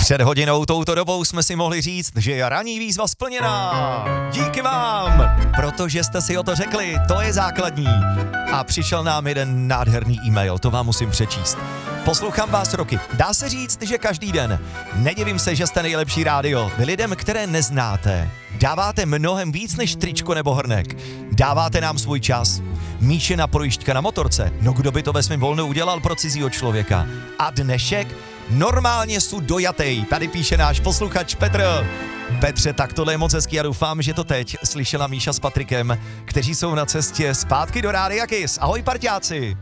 Před hodinou touto dobou jsme si mohli říct, že je ranní výzva splněná. Díky vám, protože jste si o to řekli, to je základní. A přišel nám jeden nádherný e-mail, to vám musím přečíst. Poslouchám vás roky. Dá se říct, že každý den. Nedivím se, že jste nejlepší rádio. Vy lidem, které neznáte, dáváte mnohem víc než tričko nebo hrnek. Dáváte nám svůj čas. Míšina projížďka na motorce. No kdo by to ve svém volnu udělal pro cizího člověka? A dnešek? Normálně jsou dojatej. Tady píše náš posluchač Petr. Petře, tak tohle je moc hezký a doufám, že to teď slyšela Míša s Patrikem, kteří jsou na cestě zpátky do Rádia Kiss. Ahoj parťáci.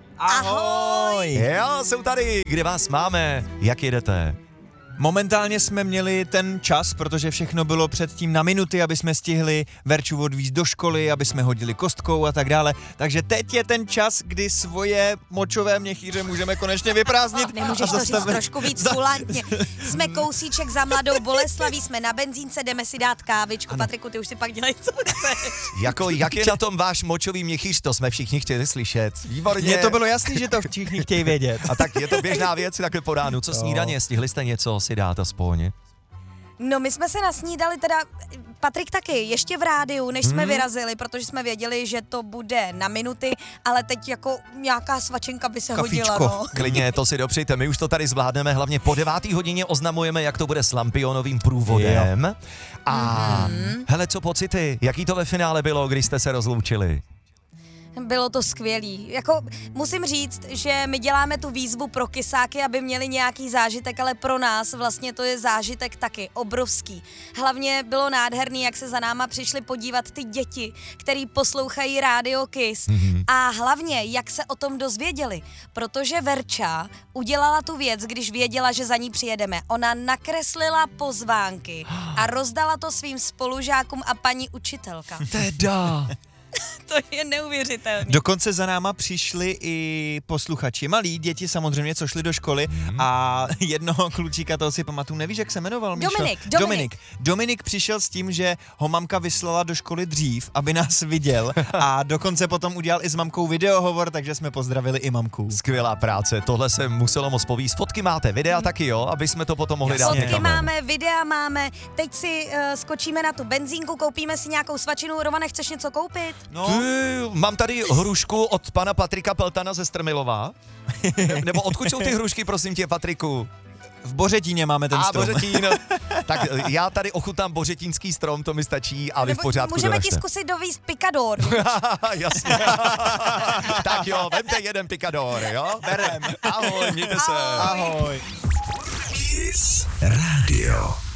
Ahoj! Jo, jsou tady. Kde vás máme? Jak jedete? Momentálně jsme měli ten čas, protože všechno bylo předtím na minuty, aby jsme stihli Verču odvízt do školy, aby jsme hodili kostkou a tak dále. Takže teď je ten čas, kdy svoje močové měchýře můžeme konečně vyprázdnit. Nemůžeš to říct trošku víc kulantně. Jsme kousíček za Mladou Boleslaví, jsme na benzínce, jdeme si dát kávičku. Patriku, ty už si pak dělej, co chceš. Jak je na tom váš močový měchýř? To jsme všichni chtěli slyšet. Výborně. Mně to bylo jasný, že to všichni chtějí vědět. A tak je to běžná věc takhle po ránu. Co snídaně? Stihli jste něco si dát aspoň? No my jsme se nasnídali teda, Patrik taky, ještě v rádiu, než jsme vyrazili, protože jsme věděli, že to bude na minuty, ale teď jako nějaká svačinka by se hodila, no. Klidně, to si dopřejte, my už to tady zvládneme, hlavně po 9. hodině oznamujeme, jak to bude s Lampionovým průvodem. A hele, co pocity, jaký to ve finále bylo, když jste se rozloučili? Bylo to skvělý. Jako musím říct, že my děláme tu výzvu pro kysáky, aby měli nějaký zážitek, ale pro nás vlastně to je zážitek taky obrovský. Hlavně bylo nádherný, jak se za náma přišli podívat ty děti, který poslouchají Rádio Kiss. A hlavně, jak se o tom dozvěděli, protože Verča udělala tu věc, když věděla, že za ní přijedeme. Ona nakreslila pozvánky a rozdala to svým spolužákům a paní učitelka. Teda. To je neuvěřitelné. Dokonce za náma přišli i posluchači, malí děti samozřejmě, co šli do školy a jednoho klučíka, toho si pamatuju, nevíš, jak se jmenoval, Míšo? Dominik přišel s tím, že ho mamka vyslala do školy dřív, aby nás viděl a dokonce potom udělal i s mamkou videohovor, takže jsme pozdravili i mamku. Skvělá práce, tohle se muselo moc povíst. Fotky máte, videa taky jo, aby jsme to potom mohli dát Fotky někam. máme, videa máme, teď si skočíme na tu benzínku, koupíme si nějakou svačinu. Romane, chceš něco koupit? No. Mám tady hrušku od pana Patrika Peltana ze Strmilova. Nebo odkud jsou ty hrušky, prosím tě, Patriku? V Bořetíně máme ten strom. Bořetín. Tak já tady ochutám bořetínský strom, to mi stačí a vy v pořádku můžeme doražte. ti zkusit dovízt pikador. Jasně. Tak jo, vemte jeden pikador, jo? Berem. Ahoj, mějte se. Ahoj. Kiss Radio.